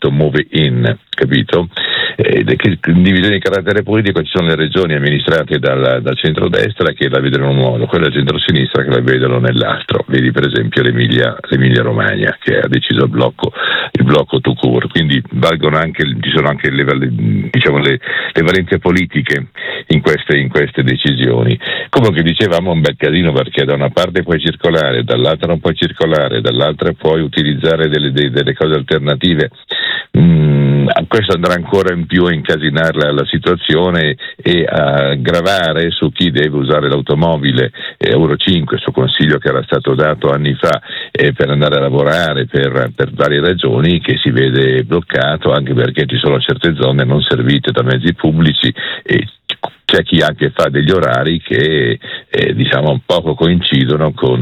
cosiddetto move-in, capito? Divisione di carattere politico: ci sono le regioni amministrate dal centrodestra che la vedono in un modo, quelle del centrosinistra che la vedono nell'altro. Vedi per esempio l'Emilia Romagna, che ha deciso il blocco tout court, quindi ci sono anche le valenze politiche in queste decisioni. Comunque dicevamo un bel casino, perché da una parte puoi circolare, dall'altra non puoi circolare, dall'altra puoi utilizzare delle cose alternative. Questo andrà ancora in più a incasinare la situazione e a gravare su chi deve usare l'automobile Euro 5, su consiglio che era stato dato anni fa per andare a lavorare per varie ragioni, che si vede bloccato, anche perché ci sono certe zone non servite da mezzi pubblici e c'è chi anche fa degli orari che diciamo poco coincidono con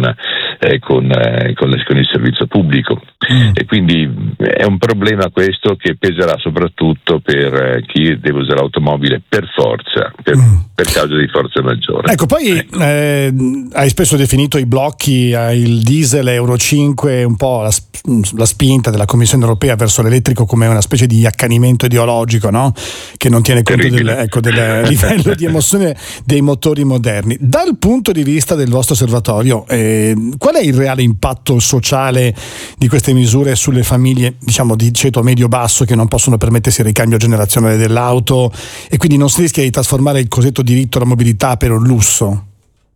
il servizio pubblico, e quindi è un problema questo che peserà soprattutto per chi deve usare l'automobile per forza, per causa di forza maggiore. Ecco, poi hai spesso definito i blocchi il diesel Euro 5 un po' la spinta della Commissione europea verso l'elettrico come una specie di accanimento ideologico, no? Che non tiene conto del livello di emozione dei motori moderni. Dal punto di vista del vostro osservatorio, qual è il reale impatto sociale di queste misure sulle famiglie, diciamo di ceto medio-basso, che non possono permettersi il ricambio generazionale dell'auto, e quindi non si rischia di trasformare il cosiddetto diritto alla mobilità per un lusso?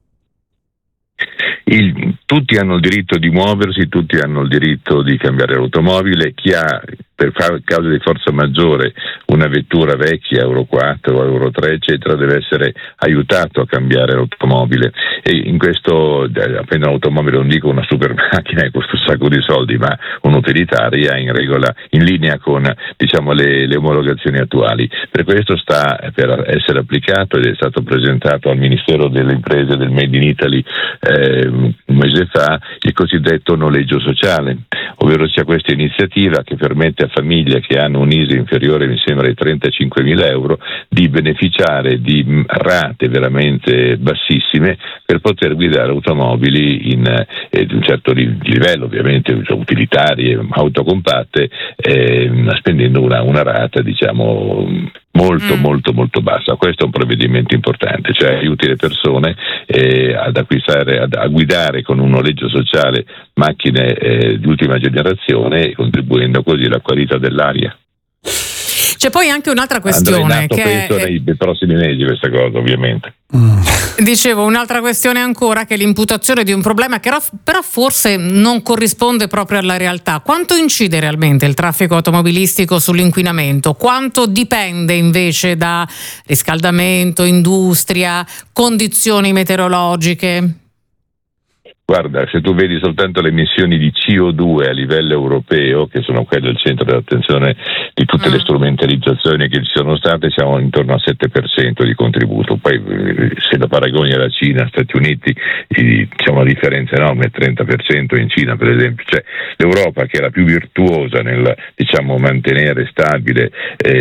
Tutti hanno il diritto di muoversi, tutti hanno il diritto di cambiare l'automobile. Chi ha per causa di forza maggiore una vettura vecchia, Euro 4, Euro 3, eccetera, deve essere aiutato a cambiare l'automobile. E in questo, appena l'automobile, non dico una super macchina che costa un sacco di soldi, ma un'utilitaria in regola, in linea con diciamo le omologazioni attuali. Per questo sta per essere applicato ed è stato presentato al Ministero delle Imprese del Made in Italy un mese fa il cosiddetto noleggio sociale, ovvero sia questa iniziativa che permette a famiglie che hanno un ISEE inferiore, mi sembra, ai 35.000 euro, di beneficiare di rate veramente bassissime per poter guidare automobili di un certo livello, ovviamente utilitarie, auto compatte, spendendo una rata diciamo molto bassa. Questo è un provvedimento importante, cioè aiuti le persone ad acquistare, a guidare con un noleggio sociale macchine di ultima generazione, contribuendo così alla qualità dell'aria. C'è poi anche un'altra questione penso nei prossimi mesi questa cosa, ovviamente. Dicevo, un'altra questione ancora, che è l'imputazione di un problema che però forse non corrisponde proprio alla realtà. Quanto incide realmente il traffico automobilistico sull'inquinamento? Quanto dipende invece da riscaldamento, industria, condizioni meteorologiche? Guarda, se tu vedi soltanto le emissioni di CO2 a livello europeo, che sono quelle al centro dell'attenzione di tutte le strumentalizzazioni che ci sono state, siamo intorno al 7% di contributo. Poi se lo paragoni alla Cina, Stati Uniti, c'è una differenza enorme, 30% in Cina per esempio. Cioè l'Europa, che è la più virtuosa nel mantenere stabile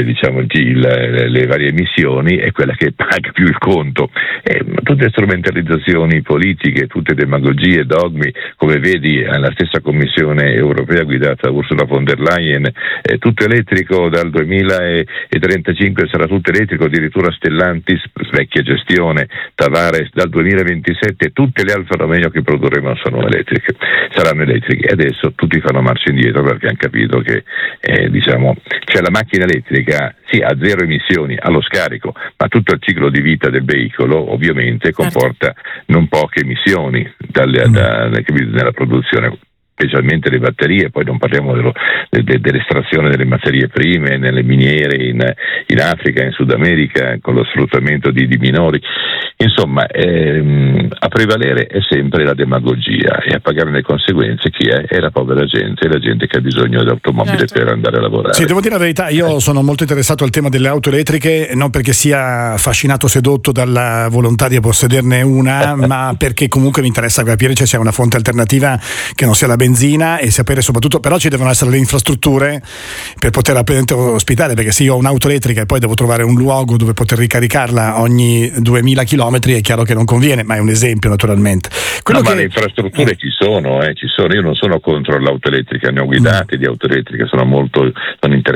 le varie emissioni, è quella che paga più il conto. Tutte strumentalizzazioni politiche, tutte demagogie, dogmi, come vedi la stessa Commissione europea guidata da Ursula von der Leyen, tutto elettrico dal 2035, sarà tutto elettrico, addirittura Stellantis, vecchia gestione, Tavares, dal 2027 tutte le Alfa Romeo che produrremo saranno elettriche, e adesso tutti fanno marcia indietro perché hanno capito che cioè la macchina elettrica sì ha zero emissioni allo scarico, ma tutto il ciclo di vita del veicolo ovviamente comporta non poche emissioni nella produzione, specialmente le batterie. Poi non parliamo dell'estrazione delle materie prime nelle miniere in Africa, in Sud America, con lo sfruttamento di minori. Insomma, a prevalere è sempre la demagogia, e a pagare le conseguenze chi è la povera gente, la gente che ha bisogno di automobile per andare a lavorare. Sì, devo dire la verità, io sono molto interessato al tema delle auto elettriche, non perché sia affascinato, sedotto dalla volontà di possederne una, ma perché comunque mi interessa capire se c'è una fonte alternativa che non sia la benzina, e sapere soprattutto, però ci devono essere le infrastrutture per poter ospitare, perché se io ho un'auto elettrica e poi devo trovare un luogo dove poter ricaricarla ogni 2000 chilometri, è chiaro che non conviene, ma è un esempio naturalmente. Ma le infrastrutture ci sono. Io non sono contro l'auto elettrica, ne ho guidate di auto elettriche, sono interessate